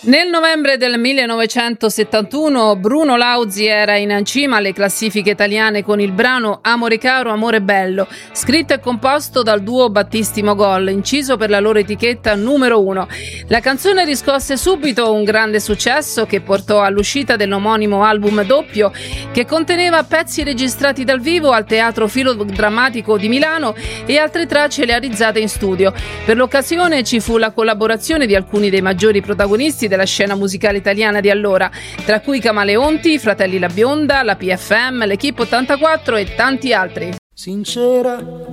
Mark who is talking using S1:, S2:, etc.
S1: Nel novembre del 1971 Bruno Lauzi era in cima alle classifiche italiane con il brano Amore caro, amore bello, scritto e composto dal duo Battisti Mogol, inciso per la loro etichetta numero 1. La canzone riscosse subito un grande successo che portò all'uscita dell'omonimo album doppio, che conteneva pezzi registrati dal vivo al Teatro Filodrammatico di Milano e altre tracce realizzate in studio. Per l'occasione ci fu la collaborazione di alcuni dei maggiori protagonisti della scena musicale italiana di allora, tra cui Camaleonti, i Fratelli La Bionda, la PFM, l'Equipe 84 e tanti altri.
S2: Sincera